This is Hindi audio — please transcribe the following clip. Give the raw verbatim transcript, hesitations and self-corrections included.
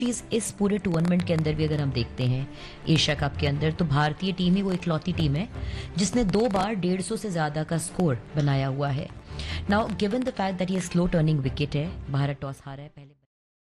इस इस पूरे टूर्नामेंट के अंदर भी अगर हम देखते हैं एशिया कप के अंदर, तो भारतीय टीम ही वो इकलौती टीम है जिसने दो बार डेढ़ सौ से ज्यादा का स्कोर बनाया हुआ है। Now given the fact that ये स्लो टर्निंग विकेट है, भारत टॉस हारा है पहले